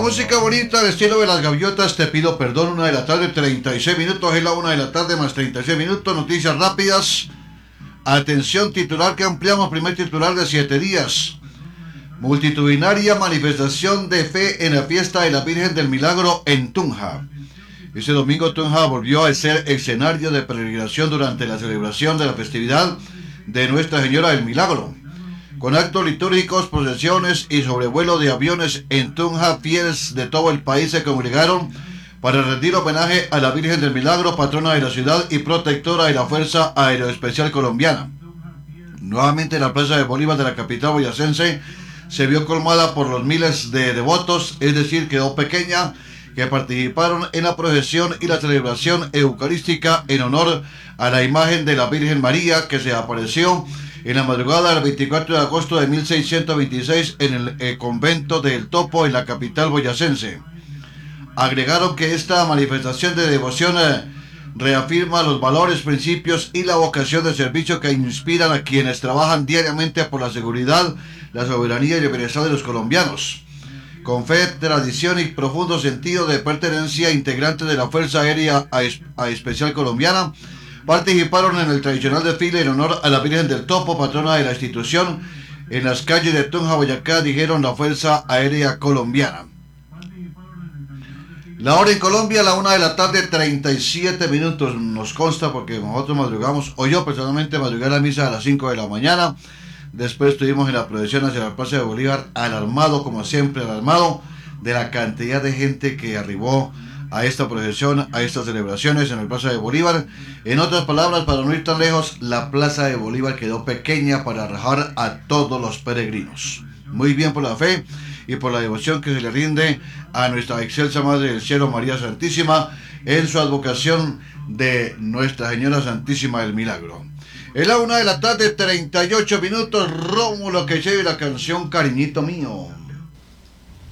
música bonita al estilo de las gaviotas, te pido perdón, 1 de la tarde, 36 minutos, es la 1 de la tarde más 36 minutos, noticias rápidas. Atención, titular que ampliamos, primer titular de 7 días. Multitudinaria manifestación de fe en la fiesta de la Virgen del Milagro en Tunja. Ese domingo Tunja volvió a ser escenario de peregrinación durante la celebración de la festividad de Nuestra Señora del Milagro. Con actos litúrgicos, procesiones y sobrevuelo de aviones en Tunja, fieles de todo el país se congregaron para rendir homenaje a la Virgen del Milagro, patrona de la ciudad y protectora de la Fuerza Aeroespecial Colombiana. Nuevamente la plaza de Bolívar de la capital boyacense se vio colmada por los miles de devotos, es decir, quedó pequeña, que participaron en la procesión y la celebración eucarística en honor a la imagen de la Virgen María, que se apareció en la madrugada del 24 de agosto de 1626 en el convento del Topo, en la capital boyacense. Agregaron que esta manifestación de devoción reafirma los valores, principios y la vocación de servicio que inspiran a quienes trabajan diariamente por la seguridad, la soberanía y el bienestar de los colombianos. Con fe, tradición y profundo sentido de pertenencia, integrantes de la Fuerza Aérea Especial Colombiana participaron en el tradicional desfile en honor a la Virgen del Topo, patrona de la institución, en las calles de Tunja, Boyacá, dijeron la Fuerza Aérea Colombiana. La hora en Colombia, la 1 de la tarde, 37 minutos, nos consta porque nosotros madrugamos, o yo personalmente madrugué a la misa a las 5 de la mañana, después estuvimos en la procesión hacia la Plaza de Bolívar, alarmado, como siempre, alarmado de la cantidad de gente que arribó a esta procesión, a estas celebraciones en el Plaza de Bolívar. En otras palabras, para no ir tan lejos, la Plaza de Bolívar quedó pequeña para arrojar a todos los peregrinos. Muy bien por la fe y por la devoción que se le rinde a nuestra excelsa Madre del Cielo, María Santísima, en su advocación de Nuestra Señora Santísima del Milagro. Es la 1 de la tarde, 38 minutos, Rómulo que lleve la canción Cariñito Mío.